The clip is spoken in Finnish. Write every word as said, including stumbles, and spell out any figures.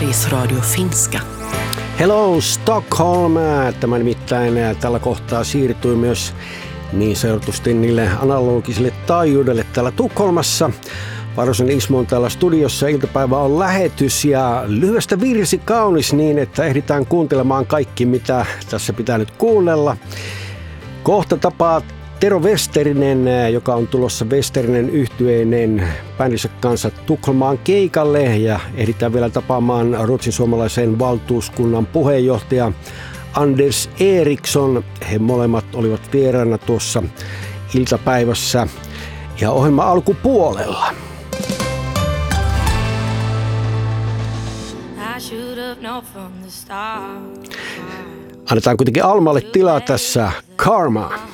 Yleisradio Finska. Hello Stockholm! Tämä nimittäin tällä kohtaa siirtyy myös niin sanotusti niille analogisille taajuudelle täällä Tukholmassa. Parosen Ismo on täällä studiossa, iltapäivä on lähetys ja lyhyestä virsi kaunis niin, että ehditään kuuntelemaan kaikki, mitä tässä pitää nyt kuunnella. Kohta tapaa Tero Westerinen, joka on tulossa Westerinen yhtyeinen bändinsä kanssa Tukholmaan keikalle ja ehditään vielä tapaamaan Ruotsin suomalaisen valtuuskunnan puheenjohtaja Anders Eriksson. He molemmat olivat vieraana tuossa iltapäivässä ja ohjelma alkupuolella. Annetaan kuitenkin Almalle tilaa tässä. Karma.